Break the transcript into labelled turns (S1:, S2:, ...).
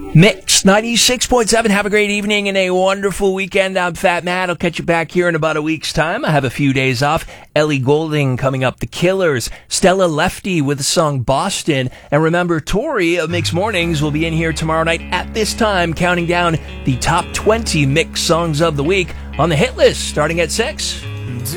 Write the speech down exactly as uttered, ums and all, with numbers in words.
S1: Mix ninety-six point seven. Have a great evening and a wonderful weekend. I'm Fat Matt. I'll catch you back here in about a week's time. I have a few days off. Ellie Goulding coming up. The Killers. Stella Lefty with the song Boston. And remember, Tori of Mix Mornings will be in here tomorrow night at this time, counting down the top twenty Mix songs of the week on the hit list, starting at six.